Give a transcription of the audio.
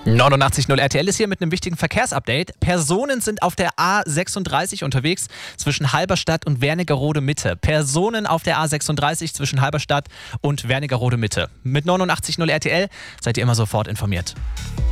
89.0 RTL ist hier mit einem wichtigen Verkehrsupdate. Personen sind auf der A36 unterwegs zwischen Halberstadt und Wernigerode Mitte. Personen auf der A36 zwischen Halberstadt und Wernigerode Mitte. Mit 89.0 RTL seid ihr immer sofort informiert.